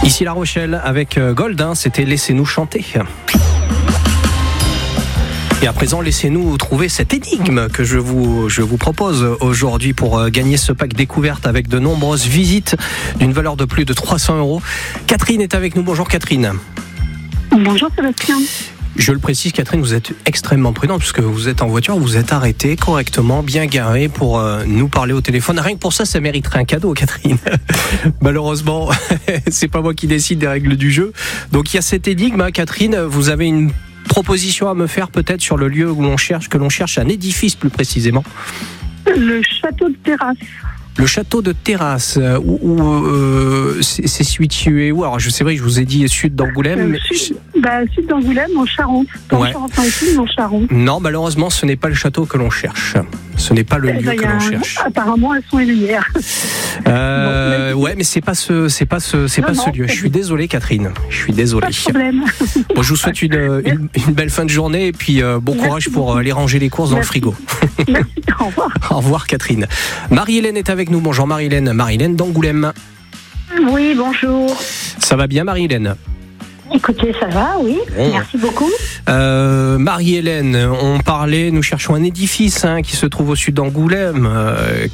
Ici La Rochelle avec Gold, c'était Laissez-nous chanter. Et à présent, laissez-nous trouver cette énigme que je vous propose aujourd'hui pour gagner ce pack découverte avec de nombreuses visites d'une valeur de plus de 300 €. Catherine est avec nous. Bonjour Catherine. Bonjour Sébastien. Je le précise, Catherine, vous êtes extrêmement prudente puisque vous êtes en voiture, vous êtes arrêtée correctement, bien garée pour nous parler au téléphone. Rien que pour ça, ça mériterait un cadeau, Catherine. Malheureusement, c'est pas moi qui décide des règles du jeu. Donc il y a cette énigme, Catherine. Vous avez une proposition à me faire peut-être sur le lieu que l'on cherche un édifice plus précisément. Le château de Terrasse. Le château de Terrasse, c'est situé où? Alors, c'est vrai que je vous ai dit sud d'Angoulême. Sud d'Angoulême, en Charente. Ouais. En Charente. Non, malheureusement, ce n'est pas le château que l'on cherche. Ce n'est pas le lieu que l'on cherche. Apparemment, elles sont les lumières. Ouais, mais c'est pas ce lieu. Je suis désolé, Catherine. Je suis désolé. Pas de problème. Bon, je vous souhaite une belle fin de journée et puis bon courage pour aller ranger les courses dans le frigo. Merci. Au revoir. Au revoir, Catherine. Marie-Hélène est avec nous. Bonjour Marie-Hélène. Marie-Hélène d'Angoulême. Oui, bonjour. Ça va bien, Marie-Hélène? Écoutez, ça va, oui. Bon. Merci beaucoup. Marie-Hélène, nous cherchons un édifice qui se trouve au sud d'Angoulême.